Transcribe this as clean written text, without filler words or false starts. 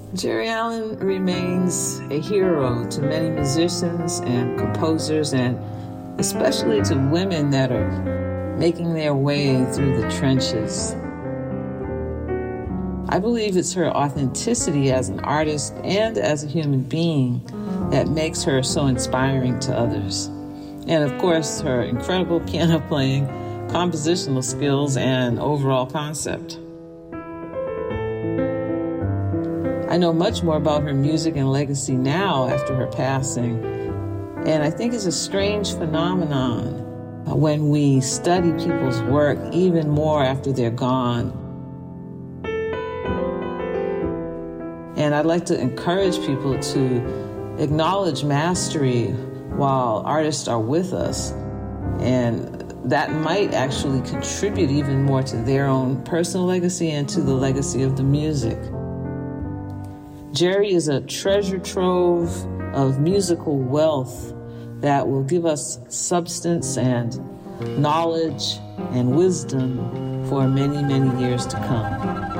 Jerry Allen remains a hero to many musicians and composers, and especially to women that are making their way through the trenches. I believe it's her authenticity as an artist and as a human being that makes her so inspiring to others. And of course, her incredible piano playing, compositional skills, and overall concept. I know much more about her music and legacy now after her passing, and I think it's a strange phenomenon when we study people's work even more after they're gone. And I'd like to encourage people to acknowledge mastery while artists are with us, and that might actually contribute even more to their own personal legacy and to the legacy of the music. Jerry is a treasure trove of musical wealth that will give us substance and knowledge and wisdom for many, many years to come.